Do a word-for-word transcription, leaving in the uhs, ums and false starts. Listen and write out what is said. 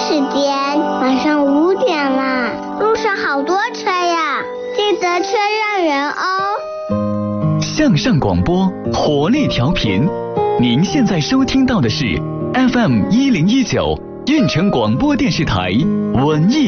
时间，晚上五点了，路上好多车呀，记得确认人哦。 向上广播，活力调频，您现在收听到的是 F M 一零一九运城广播电视台文艺